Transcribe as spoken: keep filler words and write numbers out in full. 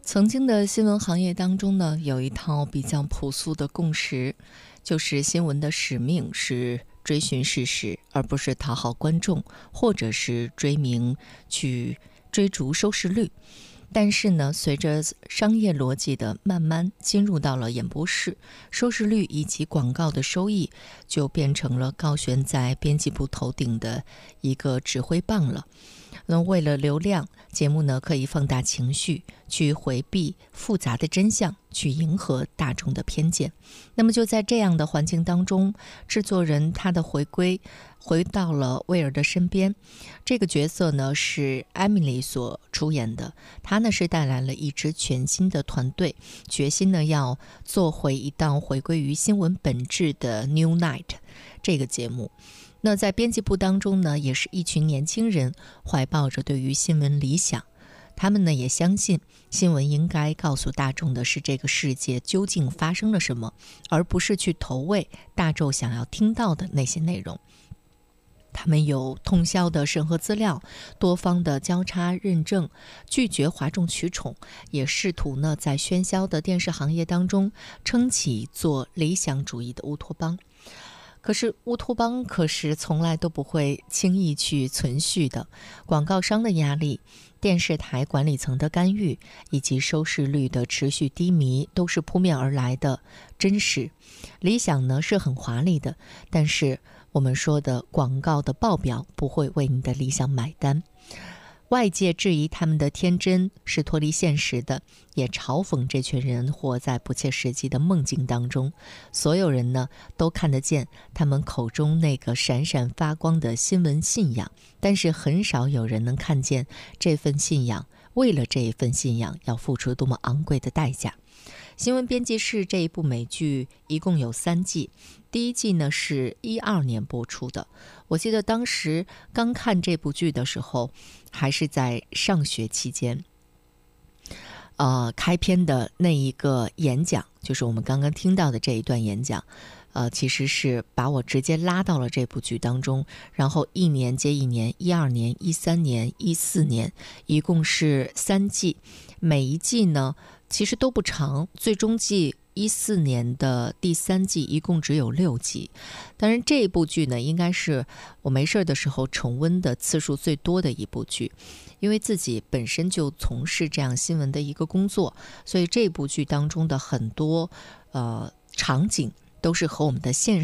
曾经的新闻行业当中呢，有一套比较朴素的共识，就是新闻的使命是追寻事实，而不是讨好观众，或者是追名去追逐收视率。但是呢，随着商业逻辑的慢慢进入到了演播室，收视率以及广告的收益就变成了高悬在编辑部头顶的一个指挥棒了。那为了流量，节目呢可以放大情绪，去回避复杂的真相，去迎合大众的偏见。那么就在这样的环境当中，制作人他的回归回到了威尔的身边。这个角色呢是艾米丽所出演的，她呢是带来了一支全新的团队，决心呢要做回一档回归于新闻本质的 New Night 这个节目。那在编辑部当中呢，也是一群年轻人怀抱着对于新闻理想，他们呢也相信新闻应该告诉大众的是这个世界究竟发生了什么，而不是去投喂大众想要听到的那些内容。他们有通宵的审核资料，多方的交叉认证，拒绝哗众取宠，也试图呢在喧嚣的电视行业当中撑起做理想主义的乌托邦。可是乌托邦可是从来都不会轻易去存续的，广告商的压力、电视台管理层的干预以及收视率的持续低迷都是扑面而来的真实。理想呢是很华丽的，但是我们说的广告的报表不会为你的理想买单。外界质疑他们的天真是脱离现实的，也嘲讽这群人活在不切实际的梦境当中。所有人呢都看得见他们口中那个闪闪发光的新闻信仰，但是很少有人能看见这份信仰为了这一份信仰要付出多么昂贵的代价。新闻编辑室这一部美剧一共有三季，第一季呢是一二年播出的。我记得当时刚看这部剧的时候，还是在上学期间。呃，开篇的那一个演讲，就是我们刚刚听到的这一段演讲，呃，其实是把我直接拉到了这部剧当中，然后一年接一年，一二年、一三年、一四年，一共是三季，每一季呢其实都不长，最终季一四年的第三季一共只有六集。当然这一部剧呢应该是我没事的时候重温的次数最多的一部剧，因为自己本身就从事这样新闻的一个工作，所以这部剧当中的很多呃场景都是和我们的现实